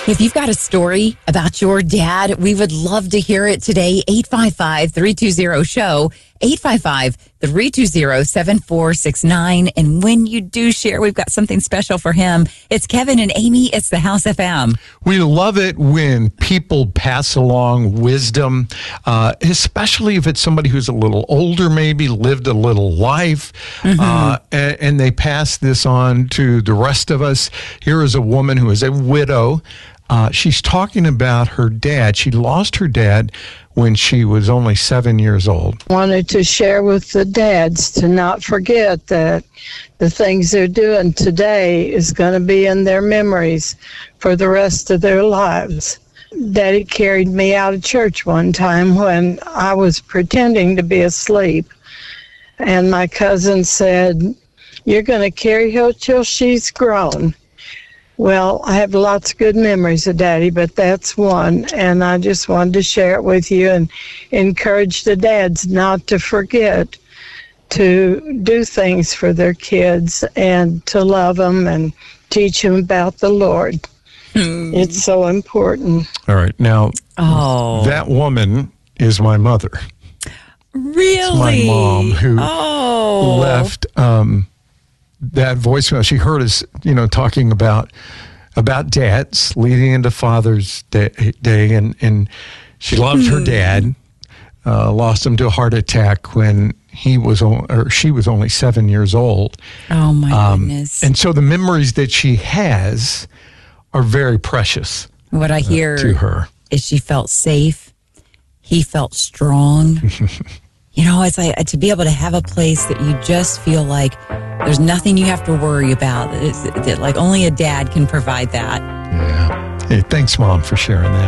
If you've got a story about your dad, we would love to hear it today. 855-320-SHOW, 855-320-7469. And when you do share, we've got something special for him. It's Kevin and Amy. It's the House FM. We love it when people pass along wisdom, especially if it's somebody who's a little older, maybe lived a little life, and they pass this on to the rest of us. Here is a woman who is a widow. She's talking about her dad. She lost her dad when she was only 7 years old. Wanted to share with the dads to not forget that the things they're doing today is going to be in their memories for the rest of their lives. Daddy carried me out of church one time when I was pretending to be asleep. And my cousin said, "You're going to carry her till she's grown." Well, I have lots of good memories of Daddy, but that's one, and I just wanted to share it with you and encourage the dads not to forget to do things for their kids and to love them and teach them about the Lord. It's so important. All right. Now, that woman is my mother. Really? It's my mom who left that voicemail. She heard us, talking about dads leading into Father's Day, and she loved her dad. Lost him to a heart attack when she was only 7 years old. Oh my goodness! And so the memories that she has are very precious. What I hear to her is she felt safe. He felt strong. It's like to be able to have a place that you just feel like there's nothing you have to worry about. That like only a dad can provide that. Yeah. Hey, thanks, Mom, for sharing that.